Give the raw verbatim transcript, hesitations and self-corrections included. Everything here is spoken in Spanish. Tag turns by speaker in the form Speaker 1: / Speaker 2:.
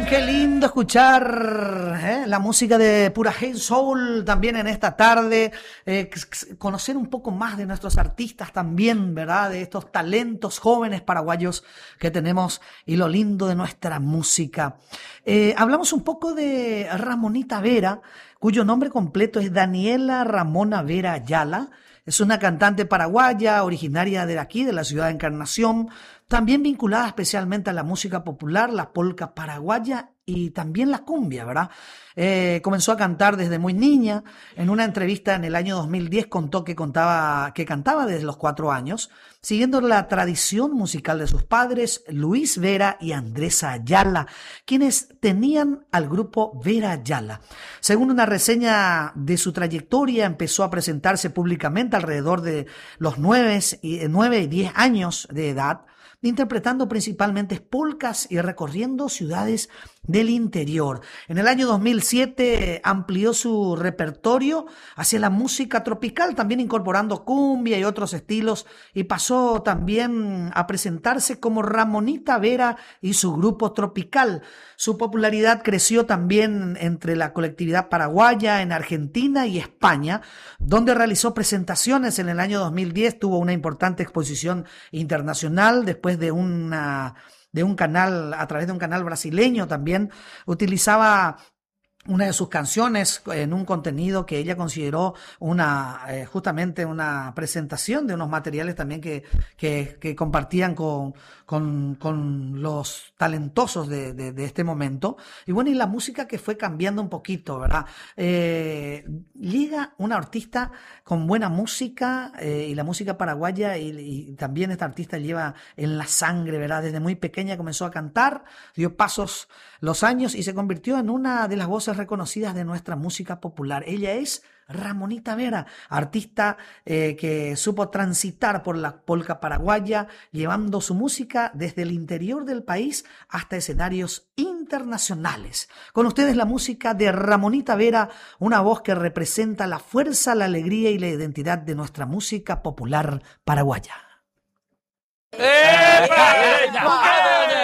Speaker 1: Qué lindo escuchar ¿eh? la música de Pura Hey Soul también en esta tarde, eh, conocer un poco más de nuestros artistas también, ¿verdad? De estos talentos jóvenes paraguayos que tenemos y lo lindo de nuestra música. Eh, hablamos un poco de Ramonita Vera, cuyo nombre completo es Daniela Ramona Vera Ayala. Es una cantante paraguaya, originaria de aquí, de la ciudad de Encarnación, también vinculada especialmente a la música popular, la polca paraguaya y también la cumbia, ¿verdad? Eh, comenzó a cantar desde muy niña. En una entrevista en el año dos mil diez contó que, contaba, que cantaba desde los cuatro años, siguiendo la tradición musical de sus padres, Luis Vera y Andresa Ayala, quienes tenían al grupo Vera Ayala. Según una reseña de su trayectoria, empezó a presentarse públicamente alrededor de los nueve y diez años de edad, interpretando principalmente polcas y recorriendo ciudades del interior. En el año dos mil siete amplió su repertorio hacia la música tropical, también incorporando cumbia y otros estilos, y pasó también a presentarse como Ramonita Vera y su grupo tropical. Su popularidad creció también entre la colectividad paraguaya en Argentina y España, donde realizó presentaciones. En el año dos mil diez tuvo una importante exposición internacional después de una de un canal, a través de un canal brasileño también, utilizaba una de sus canciones en un contenido que ella consideró una eh, justamente una presentación de unos materiales también que, que, que compartían con, con, con los talentosos de, de, de este momento. Y bueno, y la música que fue cambiando un poquito, ¿verdad? Eh, llega una artista con buena música eh, y la música paraguaya y, y también esta artista lleva en la sangre, ¿verdad? Desde muy pequeña comenzó a cantar, dio pasos los años y se convirtió en una de las voces reconocidas de nuestra música popular. Ella es Ramonita Vera, artista eh, que supo transitar por la polca paraguaya, llevando su música desde el interior del país hasta escenarios internacionales. Con ustedes la música de Ramonita Vera, una voz que representa la fuerza, la alegría y la identidad de nuestra música popular paraguaya.
Speaker 2: ¡Epa!